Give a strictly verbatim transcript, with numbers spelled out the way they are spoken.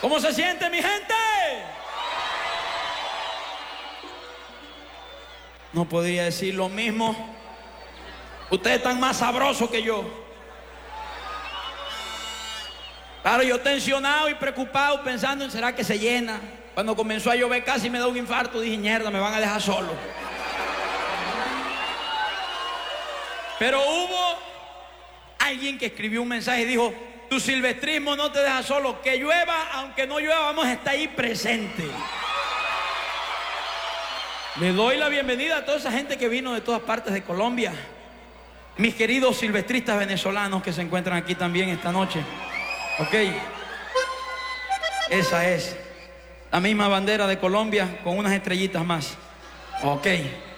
¿Cómo se siente, mi gente? No podría decir lo mismo. Ustedes están más sabrosos que yo. Claro, yo tensionado y preocupado pensando en será que se llena. Cuando comenzó a llover casi me da un infarto. Dije, mierda, me van a dejar solo. Pero hubo alguien que escribió un mensaje y dijo, tu silvestrismo no te deja solo. Que llueva, aunque no llueva, vamos a estar ahí presente. Le doy la bienvenida a toda esa gente que vino de todas partes de Colombia. Mis queridos silvestristas venezolanos que se encuentran aquí también esta noche. Ok. Esa es la misma bandera de Colombia con unas estrellitas más. Ok.